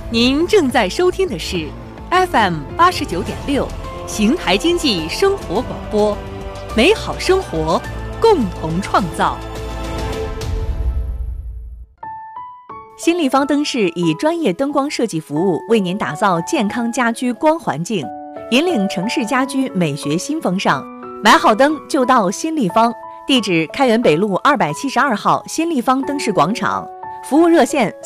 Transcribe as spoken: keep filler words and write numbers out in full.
您正在收听的是 F M 八十九点六邢台经济生活广播，美好生活，共同创造。新立方灯饰以专业灯光设计服务，为您打造健康家居光环境，引领城市家居美学新风尚。买好灯就到新立方，地址开元北路二百七十二号新立方灯饰广场，服务热线